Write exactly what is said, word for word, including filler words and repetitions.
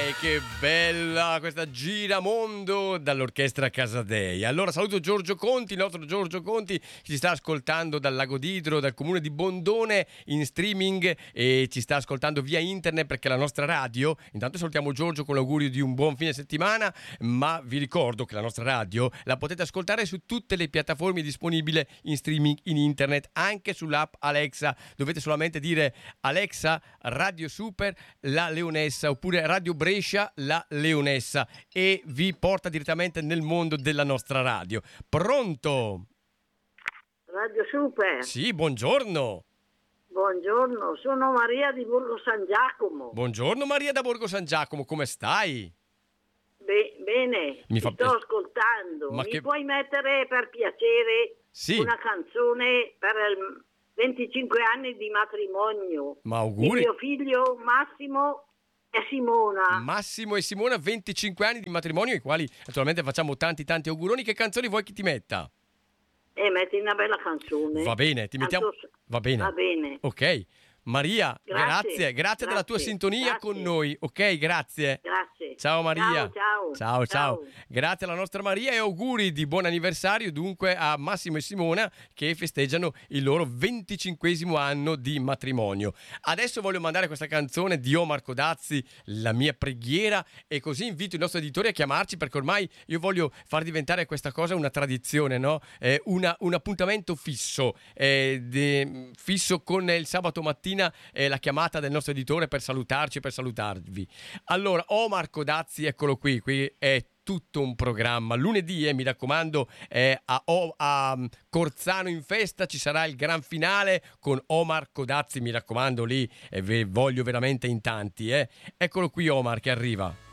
Dai, che bella questa giramondo dall'orchestra Casadei. Allora saluto Giorgio Conti, il nostro Giorgio Conti, che ci sta ascoltando dal Lago d'Idro, dal comune di Bondone, in streaming, e ci sta ascoltando via internet perché la nostra radio. Intanto salutiamo Giorgio con l'augurio di un buon fine settimana, ma vi ricordo che la nostra radio la potete ascoltare su tutte le piattaforme disponibili in streaming in internet, anche sull'app Alexa. Dovete solamente dire Alexa Radio Super La Leonessa oppure Radio Brescia La Leonessa e vi porta direttamente nel mondo della nostra radio. Pronto? Radio Super. Sì, buongiorno. Buongiorno, sono Maria di Borgo San Giacomo. Buongiorno Maria da Borgo San Giacomo, come stai? Be- bene, Mi ti fa sto piace- ascoltando. Ma Mi che- puoi mettere per piacere Sì. una canzone per il venticinque anni di matrimonio Ma di auguri. mio figlio Massimo e Simona? Massimo e Simona, venticinque anni di matrimonio, ai quali naturalmente facciamo tanti tanti auguroni. Che canzoni vuoi che ti metta? E metti una bella canzone. Va bene, ti mettiamo... Tanto- Va bene. Va bene. Ok. Maria, Grazie, grazie, grazie, della tua grazie, sintonia grazie. con noi. Ok, grazie. Grazie. Ciao Maria. Ciao, ciao. Ciao, ciao. Ciao. Grazie alla nostra Maria e auguri di buon anniversario dunque a Massimo e Simona che festeggiano il loro venticinquesimo anno di matrimonio. Adesso voglio mandare questa canzone di Omar Codazzi, La mia preghiera, e così invito il nostro editore a chiamarci perché ormai io voglio far diventare questa cosa una tradizione, no? Eh, una- un appuntamento fisso, eh, de- fisso con il sabato mattina eh, la chiamata del nostro editore per salutarci e per salutarvi. Allora, Omar Codazzi, eccolo qui, qui è tutto un programma. Lunedì, eh, mi raccomando, eh, a, O- a um, Corzano in Festa ci sarà il gran finale con Omar Codazzi, mi raccomando, lì eh, ve- voglio veramente in tanti. Eh. Eccolo qui Omar che arriva.